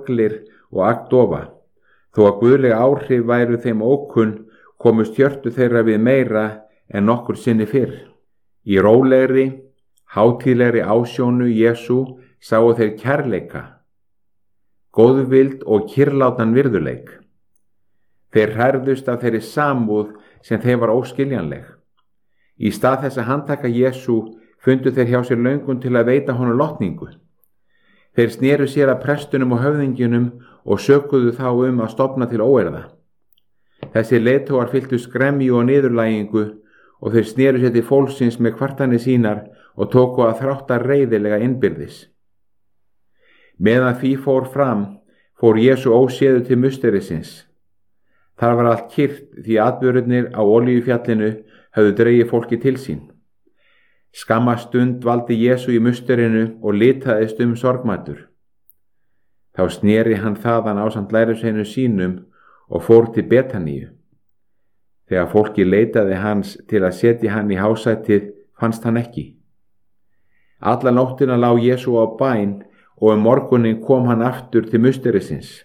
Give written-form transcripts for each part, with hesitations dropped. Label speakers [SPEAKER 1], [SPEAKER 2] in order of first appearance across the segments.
[SPEAKER 1] fuglir og agndofa. Þó að guðlega áhrif væru þeim ókunn, komust hjörtu þeirra við meira en nokkur sinni fyrr. Í rólegri, hátíðlegri ásjónu Jesú sáu þeir kærleika, góðvild og kyrlátan virðuleik. Þeir hrærðust af þeirri samúð sem þeim var óskiljanleg. Í stað þess að handtaka Jesú fundu þeir hjá sér löngun til að veita honum lotningu. Þeir sneru sér að prestunum og höfðingjunum og sökuðu þá að stofna til óeirða. Þessi leiðtogar fylltu skremju og niðurlægingu og þeir sneru sér til fólksins með kvartanir sínar og tóku að þrátta reiðilega innbyrðis. Meðan því fór fram, fór Jesú óséður til musterisins. Þar var allt kyrrt því atburðirnir á Olíufjallinu höfðu dregið fólki til sín. Skamma stund dvaldi Jesú í musterinu og litaðist sorgmæddur. Þá sneri hann þaðan ásamt lærisveinum sínum og fór til Betaníu. Þegar fólki leitaði hans til að setja hann í hásætið, fannst hann ekki. Alla nóttina lá Jesú á bæn og morguninn kom hann aftur til musterisins.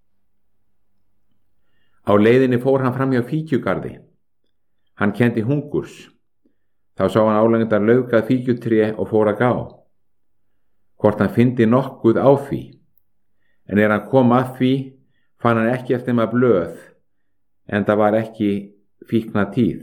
[SPEAKER 1] Á leiðinni fór hann fram hjá fíkjugarði. Hann kenndi hungurs. Þá sá hann álengdar laufgað fíkjutré og fór að gá. Hvort hann fyndi nokkuð á því. En hann kom að því, fann hann ekki eftir maður blöð, en það var ekki fíkna tíð.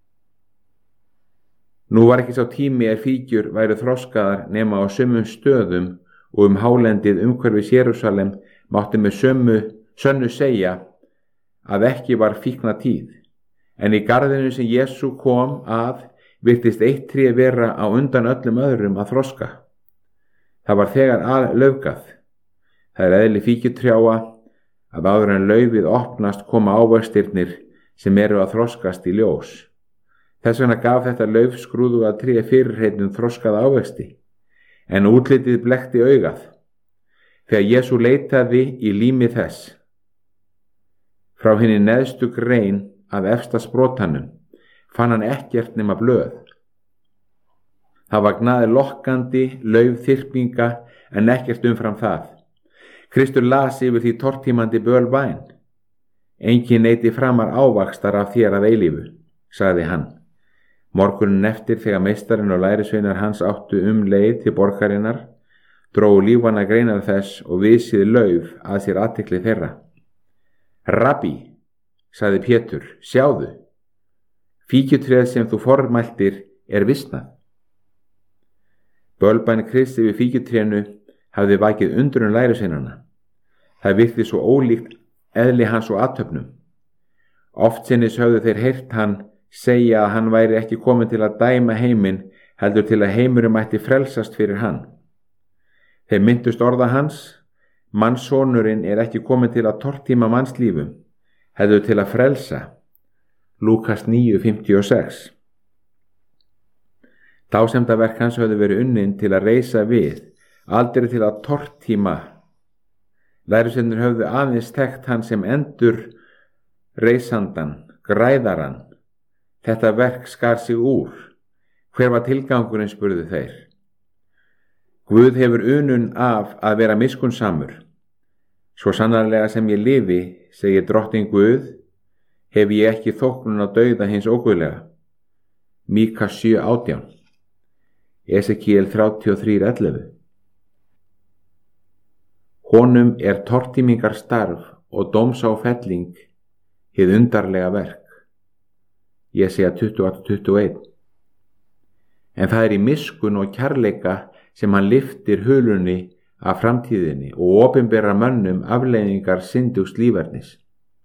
[SPEAKER 1] Nú var ekki sá tími fíkjur væru þroskaðar nema á sömum stöðum og hálendið umhverfis Jerúsalem mátti með sönnu segja að ekki var fíkna tíð. En í garðinu sem Jesú kom að virtist eitt tré vera á undan öllum öðrum að þroska. Það var þegar laufgað. Það eðli fíkjutrjáa að áður en laufið opnast koma ávextirnir sem eru að þroskast í ljós. Þess vegna gaf þetta laufskrúðuga tré fyrirheitnum þroskað ávexti, en útlitið blekkti augað. Þegar Jesú leitaði í lími þess, frá hinni neðstu grein að efsta sprotanum, fann hann ekkert nema blöð. Það var gnaði lokkandi laufþyrpinga en ekkert umfram það. Kristur las yfir því tortímandi bölbæn. Enginn neyti framar ávaxtar af þér að eilífu, sagði hann. Morgunin eftir þegar meistarinn og lærisveinar hans áttu leið til borgarinnar, drógu lífvana greinar þess og visið lauf að sér athygli þeirra. Rabbi, sagði Pétur, sjáðu, fíkjutréð sem þú formæltir visnað. Bölbæn Krists yfir fíkjutrénu hafði vakið undrun lærisveinanna. Það virti svo ólíkt eðli hans og athöfnum. Oftsinnis höfðu þeir heyrt hann segja að hann væri ekki kominn til að dæma heiminn, heldur til að heimurinn mætti frelsast fyrir hann. Þeir minntust orða hans, mannssonurinn ekki kominn til að tortíma mannslífum, heldur til að frelsa. Lúkas 9:56. Dásemdaverk hans höfðu verið unnin til að reisa við, aldrei til að tortíma. Lærisveinarnir höfðu aðeins þekkt hann sem endur reisandan, græðaran. Þetta verk skar sig úr. Hver var tilgangurinn, spurðu þeir. Guð hefur unun af að vera miskunnsamur. Svo sannarlega sem ég lifi, segir drottinn Guð, hef ég ekki þóknun á dauða hins óguðlega. Míka 7:18. Esekiel 33:11. Honum tortímingar starf og dómsáfelling hið undarlega verk. Jesía 28:21. En það í miskunn og kærleika sem hann lyftir hulunni af framtíðinni og opinbera mönnum afleiðingar syndugs lífernis.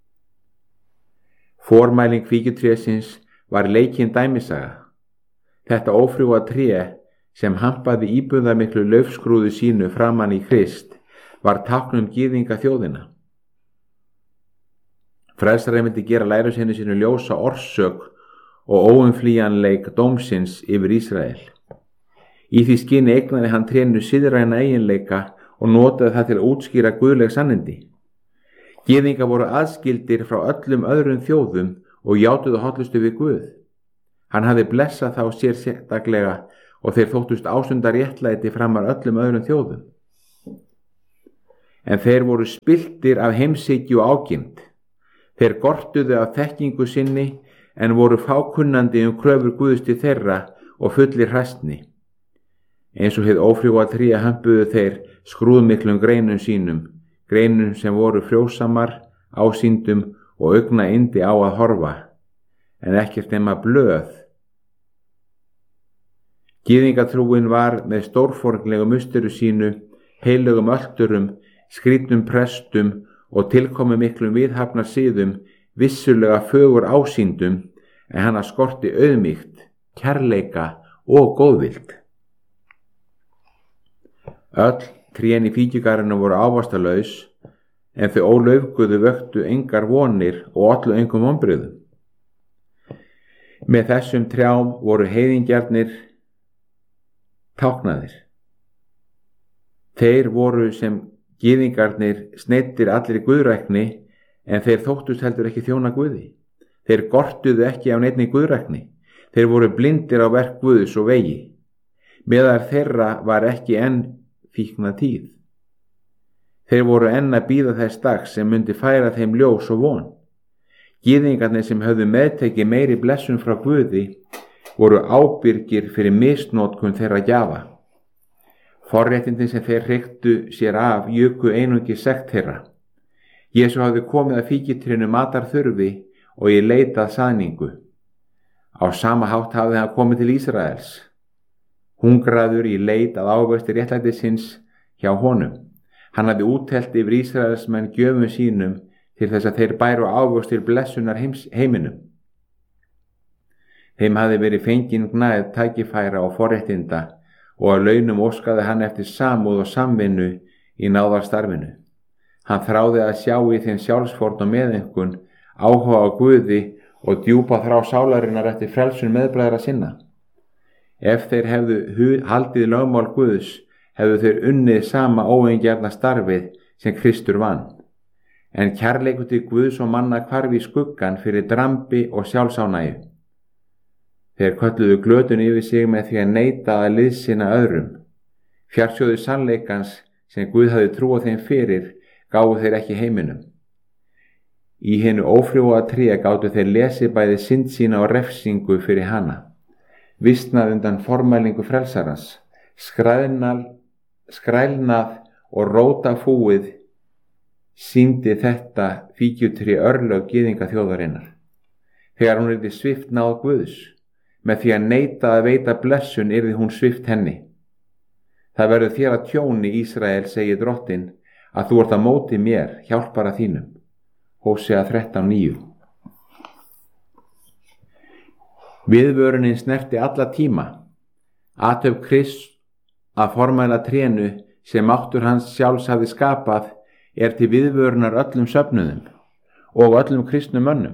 [SPEAKER 1] Formæling fíkjutrésins var leikinn dæmisaga. Þetta ófrjóa tré sem hampaði íburðarmiklu laufskrúðu sínu framan í Krist var tákn gyðinga þjóðina. Frelsarinn vildi gera lærisveini sínu ljósa orsök og óumflýjanleik dómsins yfir Ísrael. Í því skyni eignaði hann trénu siðræna eiginleika og notaði það til að útskýra guðleg sannindi. Gyðingar voru aðskildir frá öllum öðrum þjóðum og játuðu hollustu við Guð. Hann hafði blessað þá sér sérstaklega og þeir þóttust ásundar réttlæti framar öllum öðrum þjóðum. en þeir voru spilltir af heimshyggju og ágirnd. Þeir gortuðu af þekkingu sinni, en voru fákunnandi kröfur Guðs til þeirra og fullir hræstni. Eins og hið ófrjóa tré hömpuðu þeir skrúðmiklum greinum sínum, greinum sem voru frjósamar, ásýndum og augna yndi á að horfa, en ekkert nema blöð. Gyðingatrúin var með stórfornglegum musturu sínu, heilögum ölturum, skrýtnum prestum og tilkomu miklum viðhafnar siðum vissulega fögur ásýndum, en hana skorti auðmýkt, kærleika og góðvild. Öll trén í fíkjugarðinum voru ávastalaus, en þau ólöfguðu vöktu engar vonir og ollu engum vonbrigðum. Með þessum trjám voru heiðingjarnir táknaðir. Þeir voru sem gyðingarnir sneiddir allir í guðrækni, en þeir þóttust heldur ekki þjóna Guði. Þeir gortuðu ekki af neinni guðrækni. Þeir voru blindir á verk Guðs og vegi. Meðal þeirra var ekki enn fíkna tíð. Þeir voru enn að bíða þess dags sem myndi færa þeim ljós og von. Gyðingarnir sem höfðu meðtekið meiri blessun frá Guði voru ábyrgir fyrir misnotkun þeirra gjafa. Forréttindin sem þeir hreyktu sér af juku einungi sekt þeirra. Jesú hafði komið að fíkjutrénu matarþurfi og í leit að saðningu. Á sama hátt hafði hann komið til Ísraels, hungraður í leit að ávexti réttlætisins hjá honum. Hann hafði úttelt yfir Ísraelsmenn gjöfum sínum til þess að þeir bæru ávextir blessunar heiminum. Þeim hafði verið fengin gnægð tækifæra og forréttinda, og að launum óskaði hann eftir samúð og samvinnu í náðarstarfinu. Hann þráði að sjá í þeim sjálfsfórn og meðeinkunn, áhuga á Guði og djúpa þrá sálarinnar eftir frelsun meðbræðra sinna. Ef þeir hefðu haldið lögmál Guðs, hefðu þeir unnið sama óeigingjarna starfið sem Kristur vann. En kærleikur til Guðs og manna hvarf í skuggan fyrir drambi og sjálfsánægju. Þeir kölluðu glötun yfir sig með því að neita að liðsinna öðrum. Fjarsjóðu sannleikans sem Guð hafði trúað þeim fyrir, gáfu þeir ekki heiminum. Í hinu ófrjóa tré gátu þeir lesið bæði synd sína og refsingu fyrir hana. Vistnað undan formælingu frelsarans, skrælnað og róta fúið sýndi þetta fíkjutré örlög gyðinga þjóðarinnar. Þegar hún yrði svipt náð Guðs, með því að neita að veita blessun yrði hún svipt henni. Það verður þér að tjóni, Ísrael, segir drottinn, að þú ert á móti mér, hjálpara þínum. Hósea 13:9. Viðvörunin snerti alla tíma. Athöfn Krists að formæla trénu sem máttur hans sjálfs hafði skapað er til viðvörunar öllum söfnuðum og öllum kristnum mönnum.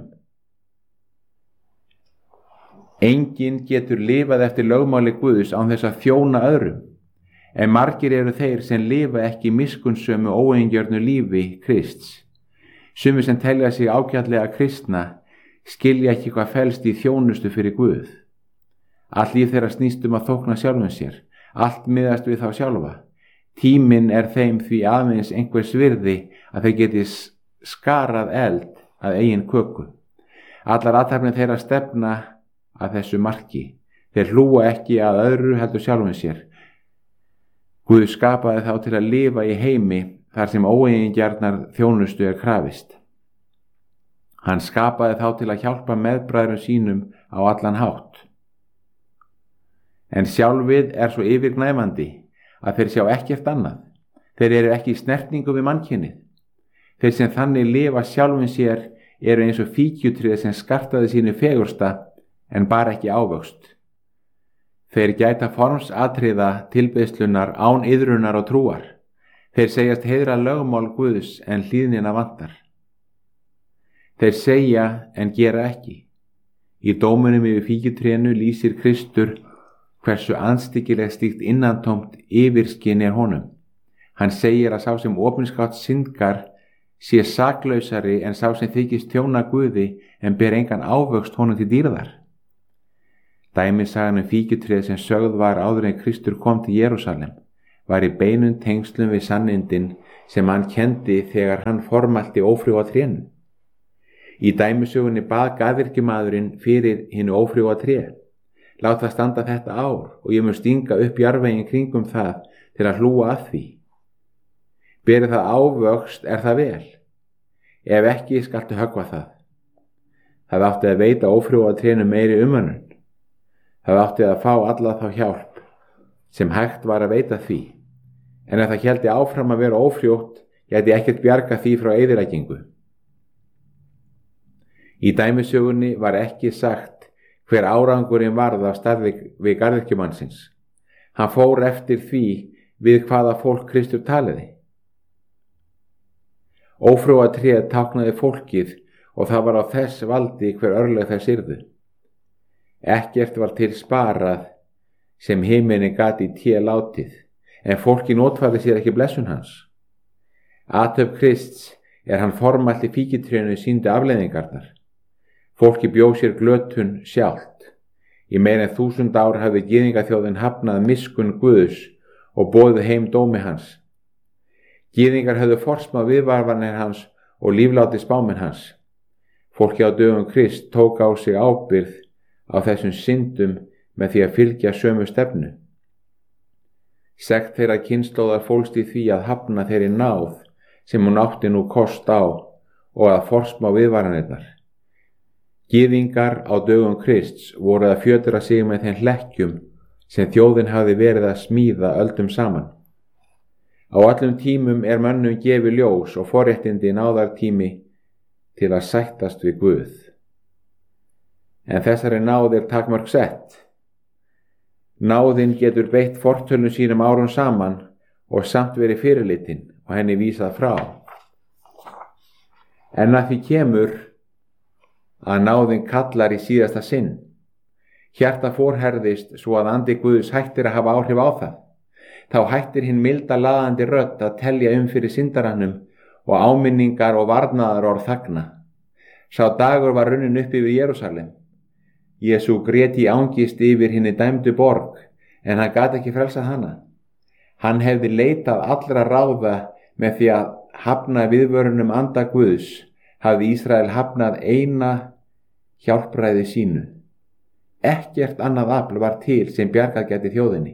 [SPEAKER 1] Enginn getur lifað eftir lögmáli Guðs án þess að þjóna öðrum, en margir eru þeir sem lifa ekki miskunnsömu óeigingjörnu lífi Krists. Sumir sem telja sig ágætlega kristna skilja ekki hvað felst í þjónustu fyrir Guð. Allt líf þeirra snýst að þókna sjálfum sér, allt miðast við þá sjálfa. Tíminn er þeim því aðeins einhvers virði að þeir geti skarað eld að eigin köku. Allar athafnir þeirra stefna að þessu marki. Þeir hlúa ekki að öðru heldur sjálfum sér. Guð skapaði þá til að lifa í heimi þar sem óeigingjarnar þjónustu er krafist. Hann skapaði þá til að hjálpa meðbræðrum sínum á allan hátt. En sjálfið er svo yfirgnæfandi að þeir sjá ekkert annað. Þeir eru ekki í snertingu við mannkynið. Þeir sem þannig lifa sjálfum sér eru eins og fíkjutrið sem skartaði sínu fegursta en bara ekki ávöxt. Þeir gæta formsatriða tilbeiðslunar án iðrunar og trúar. Þeir segjast heiðra lögmál Guðs en hlýðnina vantar. Þeir segja en gera ekki. Í dómunum yfir fíkjutrénu lýsir Kristur hversu andstyggileg slíkt innantómt yfirskinn er honum. Hann segir að sá sem opinskátt syndgar sé saklausari en sá sem þykist þjóna Guði en ber engan ávöxt honum til dýrðar. Dæmisagan fíkjutrið sem sögð var áður en Kristur kom til Jerúsalem var í beinum tengslum við sannindin sem hann kendi þegar hann formælti ófrjóa trénu. Í dæmisögunni bað garðyrkjumaðurinn fyrir hinu ófrjóa tré: Lát það standa þetta ár og ég mun stinga upp jarðveginn kringum það til að hlúa að því. Beri það ávöxt er það vel, ef ekki skaltu höggva það. Það átti að veita ófrjóa trénu meiri umönnun. Það átti að fá alla þá hjálp sem hægt var að veita því, en ef það héldi áfram að vera ófrjótt, gæti ekkert bjarga því frá eyðileggingu. Í dæmisögunni var ekki sagt hver árangurinn varð af starfi við garðyrkjumannsins. Hann fór eftir því við hvaða fólk Kristur taliði. Ófrjóa tréð táknaði fólkið og það var á þess valdi hver örlög þess yrðu. Ekkert var til sparað sem himini gat í té látið, en fólki notfærði sér ekki blessun hans. Athöfn Krists hann formælti fíkitrénu sýndi afleiðingarnar. Fólki bjó sér glötun sjálft. Í meira en 1000 ár hafði gyðingaþjóðin hafnað miskunn Guðs og boðið heim dómi hans. Gyðingar höfðu forsmað viðvarvanir hans og lífláti spámenn hans. Fólki á dögum Krist tók á sig ábyrgð á þessum syndum með því að fylgja sömu stefnu. Sekt þeirra kynslóðar fólst í því að hafna þeirri náð sem hún átti nú kost á og að forsmá viðvaranirnar. Gyðingar á dögum Krists voru að fjötra sig með þeim hlekkjum sem þjóðin hafði verið að smíða öldum saman. Á öllum tímum mönnum gefið ljós og forréttindi náðartími til að sættast við Guð. En þessari náð takmörk sett. Náðin getur beitt fortölum sínum árum saman og samt verið fyrirlitin og henni vísað frá. En að því kemur að náðin kallar í síðasta sinn. Hjarta forherðist svo að andi Guðs hættir að hafa áhrif á það. Þá hættir hinn milda laðandi rödd að telja fyrir syndarannum og áminningar og varnaðarorð þagna. Sá dagur var runnin upp yfir Jerúsalem. Jesú grét í angist yfir hinni dæmdu borg, en hann gat ekki frelsað hana. Hann hefði leitað allra ráða með því að hafna viðvörunum anda Guðs, hafði Ísrael hafnað eina hjálpræði sínu. Ekkert annað afl var til sem bjargað gæti þjóðinni.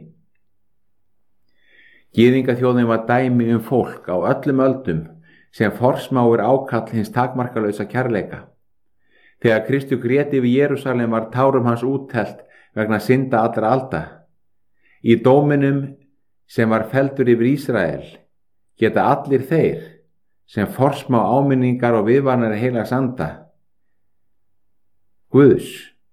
[SPEAKER 1] Gyðingaþjóðin var dæmi fólk á öllum öldum sem forsmáir ákall hins takmarkalausa kærleika. Þegar Kristur grét yfir Jerúsalem var tárum hans úthellt vegna synda allra alda. Í dóminum sem var felldur yfir Ísrael geta allir þeir sem forsmá áminningar og viðvarnir heilags anda Guðs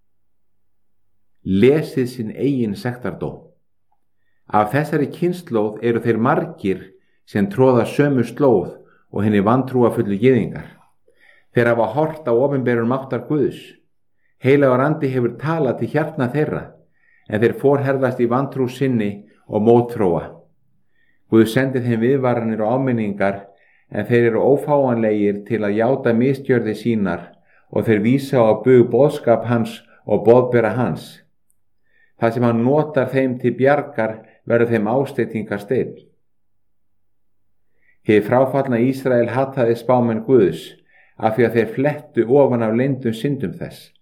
[SPEAKER 1] lesið sinn eigin sektardóm. Af þessari kynslóð eru þeir margir sem tróða sömu slóð og hinni vantrúafullu gyðingar. Þeir hafa hort á opinberun máttar Guðs. Heilagur andi hefur talað til hjartna þeirra, en þeir forherðast í vantrú sinni og mótþróa. Guð sendi þeim viðvaranir og áminningar, en þeir eru ófáanlegir til að játa misgjörðir sínar og þeir vísa á bug boðskap hans og boðbera hans. Það sem hann notar þeim til bjargar verður þeim ásteytingarsteinn. Hið fráfallna Ísrael hataði spámenn Guðs af því að þeir flettu ofan af leyndum syndum þess.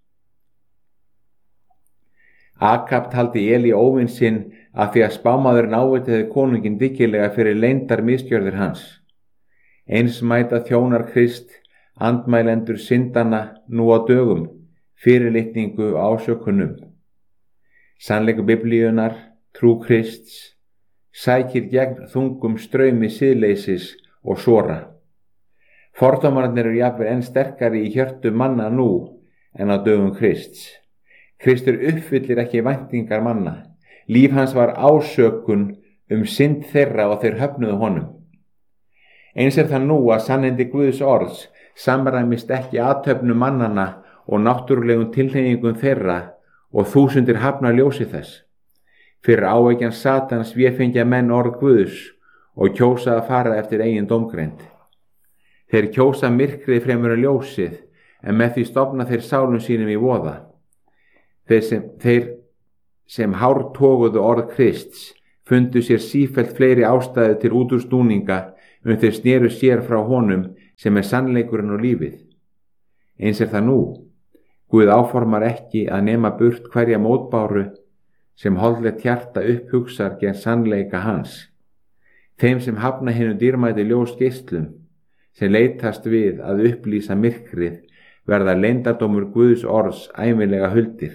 [SPEAKER 1] Akab taldi Eli óvin sinn af því að spámaðurinn ávitaði konunginn dyggilega fyrir leyndar misgjörðir hans. Eins mæta þjónar Krist andmælendur syndana nú á dögum, fyrirlitningu og ásökunum. Sannleikur Biblíunar, trú Krists, sækir gegn þungum straumi siðleysis og sora. Fordómarnir eru jafnvel enn sterkari í hjörtu manna nú en á dögum Krists. Kristur uppfyllir ekki væntingar manna. Líf hans var ásökun synd þeirra og þeir höfnuðu honum. Eins það nú að sannindi Guðs orðs samræmist ekki athöfnum mannanna og náttúrulegum tilhneigingum þeirra og þúsundir hafna ljósi þess. Fyrir áeggjan Satans véfengja menn orð Guðs og kjósa að fara eftir eigin dómgreind. Þeir kjósa myrkrið fremur en ljósið, en með því stofna þeir sálum sínum í voða. Þeir sem hártoguðu orð Krists fundu sér sífellt fleiri ástæðu til útúrsnúninga þeir sneru sér frá honum sem sannleikurinn og lífið. Eins það nú. Guð áformar ekki að nema burt hverja mótbáru sem holdlegt hjarta upphugsar gegn sannleika hans. Þeim sem hafna hinu dýrmætu ljósgeislum, sem leitast við að upplýsa myrkrið, verða leyndardómur Guðs orðs ævinlega huldir.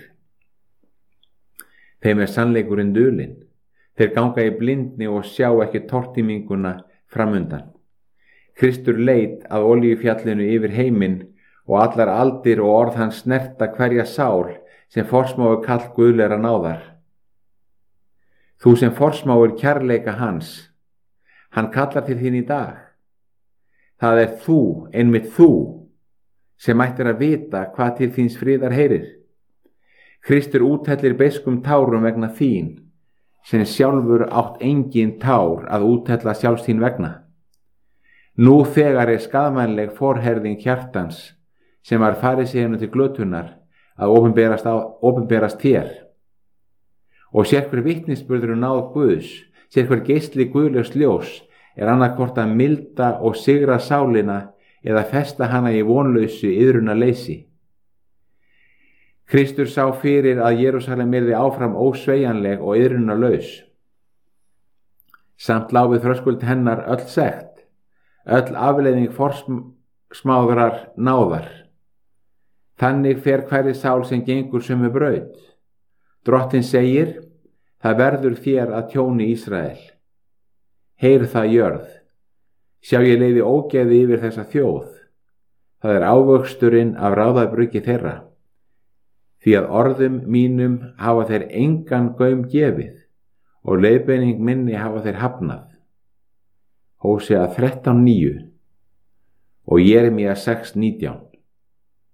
[SPEAKER 1] Þeim sannleikurinn dulinn. Þeir ganga í blindni og sjá ekki tortíminguna framundan. Kristur leit að olíufjallinu yfir heiminn og allar aldir og orð hans snerta hverja sál sem forsmáir kall guðlegra náðar. Þú sem forsmáir kærleika hans, hann kallar til þín í dag. Það þú, einmitt þú, sem ættir að vita hvað til þíns friðar heyrir. Kristur úthellir beiskum tárum vegna þín, sem sjálfur átt engin tár að úthella sjálfs þín vegna. Nú þegar skaðvænleg forherðing hjartans, sem var fariseiunum til glötunar, að opinberast þér. Og sérhver vitnisburður náð Guðs, sérhver geisli guðlegs ljós, annarkvort að milda og sigra sálina eða festa hana í vonlausu iðrunarleysi. Kristur sá fyrir að Jerúsalem yrði áfram ósveigjanleg og iðrunarlaus. Samt lá við þröskuld hennar öll sekt, öll afleiðing forsmáðrar náðar. Þannig fer hverri sál sem gengur sömu braut. Drottinn segir, það verður þér að tjóni Ísrael. Heyr það jörð. Sjá ég leiði ógeði yfir þessa þjóð. Það ávöxturinn af ráðabruggi þeirra. Því að orðum mínum hafa þeir engan gaum gefið og leiðbeining minni hafa þeir hafnað. Hósea 13:9 og Jeremía 6:19.